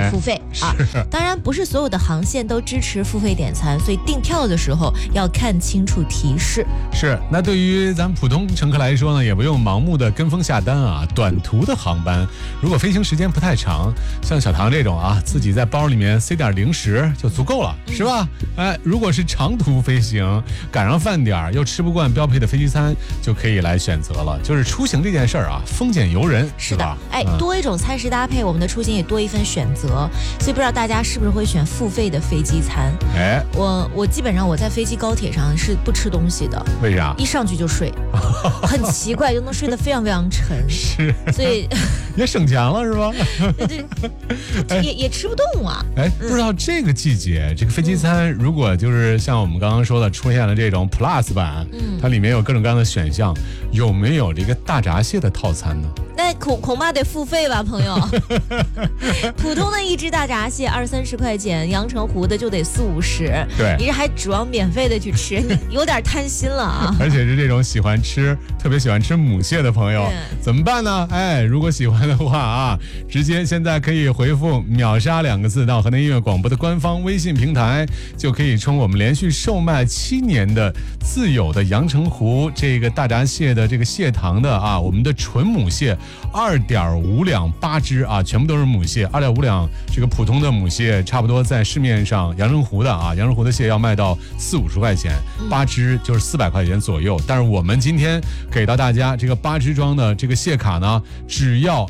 付费啊。当然不是所有的航线都支持付费点餐，所以订票的时候要看清楚提示。 是，那对于咱们普通乘客来说呢，也不用盲目的跟风下单啊。短途的航班，如果飞行时间不太长，像小唐这种啊，自己在包里面塞点零食就足够了，是吧？如果是长途飞行，赶上饭点又吃不惯标配的飞机餐，就可以来选择了。就是出行这件事儿啊，丰俭由人，是吧？ 多一种餐食搭配，我们的出行也多一份选择。所以不知道大家是不是会选付费的飞机餐？我基本上我在飞机高铁上是不吃东西的。 为啥？ 一上去就睡，很奇怪，就能睡得非常非常沉。 是， 所以也省钱了，是吧？ 对，也吃不动啊。 不知道这个季节这个飞机餐，如果就是像我们刚刚说的出现了这种 Plus 版，它里面有各种各样的选项，有没有这个大闸蟹的套餐呢？ 那恐怕得付费吧，朋友。普通的一只大闸蟹20-30块钱，阳澄湖的就得40-50。 对， 你这还指望免费的去吃，你有点贪心了啊！ 而且是这种特别喜欢吃母蟹的朋友，怎么办呢？如果喜欢的话啊，直接现在可以回复“秒杀”2个字到河南音乐广播的官方微信平台，就可以冲我们连续售卖7年的自有的阳澄湖这个大闸蟹的这个蟹塘的啊，我们的纯母蟹2.5两8只啊，全部都是母蟹，2.5两这个普通的母蟹差不多在市面上阳澄湖的蟹要卖到40-50块钱，8只就是400块钱左右。但是我们今天给到大家这个8只装的这个蟹卡呢，只要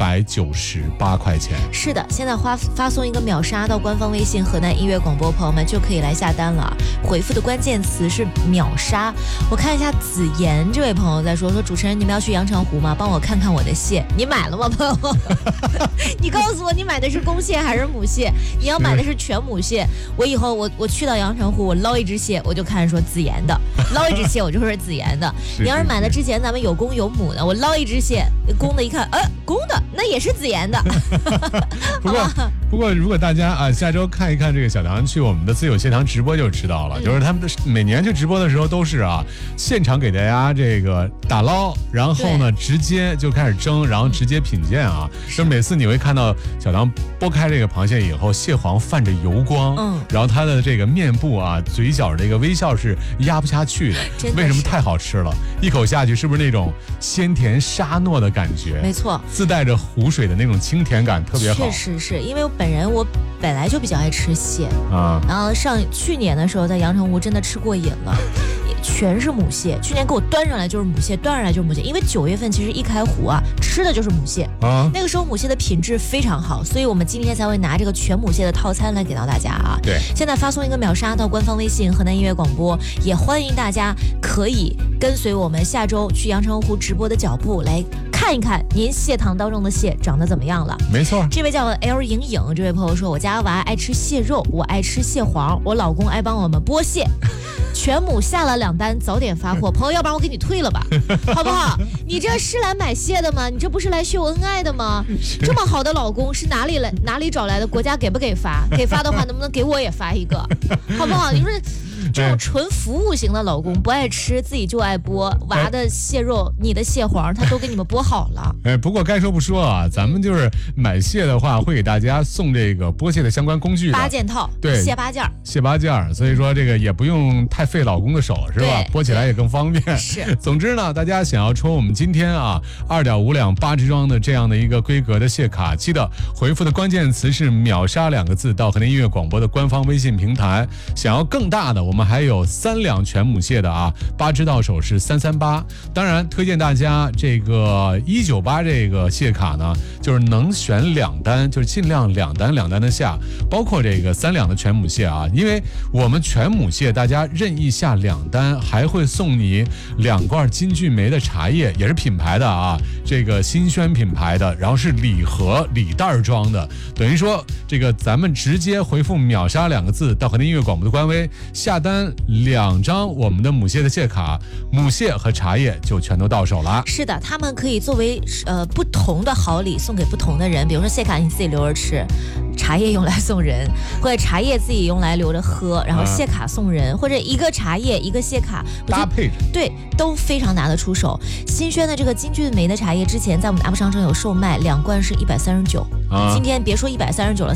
198块钱。 是的，现在发送一个秒杀到官方微信河南音乐广播，朋友们就可以来下单了。回复的关键词是秒杀。我看一下子妍这位朋友在说主持人，你们要去阳澄湖吗？帮我看看我的蟹。你买了吗，朋友？你告诉我你买的是公蟹还是母蟹？你要买的是全母蟹，我以后我去到阳澄湖，我捞一只蟹我就看说子妍的，捞一只蟹我就说是子妍的。你要是买的之前咱们有公有母的，我捞一只蟹，公的一看，公的那也是子妍的。 不过如果大家下周看一看这个小唐去我们的自有蟹塘直播就知道了，就是他们每年去直播的时候都是现场给大家这个打捞，然后呢直接就开始蒸，然后直接品鉴啊。就每次你会看到小唐剥开这个螃蟹以后，蟹黄泛着油光，然后他的这个面部嘴角这个微笑是压不下去的。为什么？太好吃了，一口下去是不是那种鲜甜沙糯的感觉？没错，自带着湖水的那种清甜感，特别好。 确实是因为我本来就比较爱吃蟹啊，然后去年的时候在阳澄湖真的吃过瘾了。全是母蟹，去年给我端上来就是母蟹，端上来就是母蟹。因为9月份其实一开湖吃的就是母蟹那个时候母蟹的品质非常好，所以我们今天才会拿这个全母蟹的套餐来给到大家对， 现在发送一个秒杀到官方微信河南音乐广播，也欢迎大家可以跟随我们下周去阳澄湖直播的脚步来看一看您蟹塘当中的蟹长得怎么样了。 没错， 这位叫 L 莹莹这位朋友说，我家娃爱吃蟹肉，我爱吃蟹黄，我老公爱帮我们剥蟹。全母下了2单，早点发货。朋友，要不然我给你退了吧，好不好？你这是来买蟹的吗？你这不是来秀恩爱的吗？这么好的老公是哪里找来的？国家给不给发？给发的话，能不能给我也发一个，好不好？你说这种纯服务型的老公，不爱吃自己就爱剥娃的蟹肉，你的蟹黄他都给你们剥好了。 不过该说不说咱们就是买蟹的话，会给大家送这个剥蟹的相关工具的 8件套， 对， 蟹8件， 所以说这个也不用太费老公的手，是吧？剥起来也更方便。 是。 总之呢，大家想要抽我们今天2.5两8只装的这样的一个规格的蟹卡，记得回复的关键词是秒杀2个字到河南音乐广播的官方微信平台。想要更大的，我们还有3两全母蟹的8只到手是338。当然推荐大家这个198这个蟹卡呢，就是能选2单，就是尽量2单的下，包括这个3两的全母蟹因为我们全母蟹大家任意下2单，还会送你2罐金骏眉的茶叶，也是品牌的这个新轩品牌的，然后是礼盒礼袋装的，等于说这个咱们直接回复秒杀2个字到河南音乐广播的官微下单2张我们的母蟹的蟹卡，母蟹和茶叶就全都到手了。 是的，他们可以作为不同的好礼送给不同的人，比如说蟹卡你自己留着吃，茶叶用来送人，或者茶叶自己用来留着喝，然后蟹卡送人，或者一个茶叶一个蟹卡搭配着， 对，都非常拿得出手。新轩的这个金骏眉的茶叶之前在我们的 App 商城有售卖，2罐是139，今天别说139了。